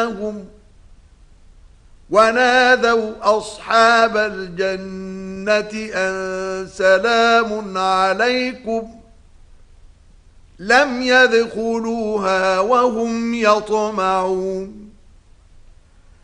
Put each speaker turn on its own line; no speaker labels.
ونادوا أصحاب الجنة أن سلام عليكم لم يدخلوها وهم يطمعون